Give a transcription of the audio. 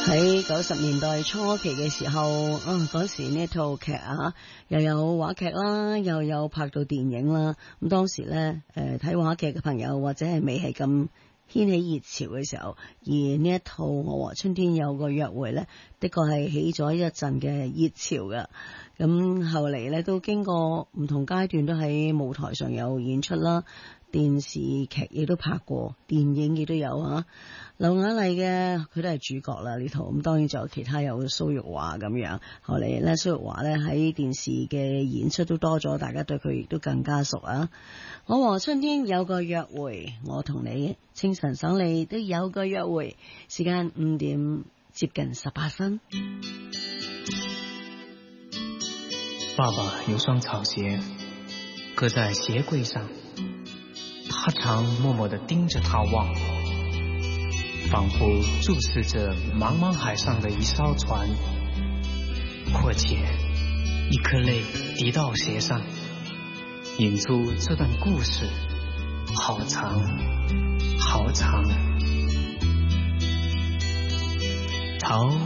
喺90年代初期嘅時候，嗰時呢套劇又有話劇啦，又有拍到電影啦。咁當時呢，睇話劇嘅朋友或者係未係咁掀起熱潮嘅時候，而呢一套《我和春天有個約會》呢，的確係起咗一陣嘅熱潮㗎。咁後嚟呢，都經過唔同階段，都喺舞台上有演出啦，電視劇亦都拍過，電影亦都有啊。劉雅麗嘅佢都係主角啦呢套，咁當然仲有其他有蘇玉華咁樣。後嚟呢，蘇玉華呢喺電視嘅演出都多咗，大家對佢亦都更加熟啊。我和春天有個約會，我同你清晨爽利都有個約會。時間5點接近18分。 爸爸有雙草鞋擱在鞋櫃上，他常默默地盯着它望，仿佛注視着茫茫海上的一艘船，或者一顆淚滴到鞋上，引出這段故事好長好長。桃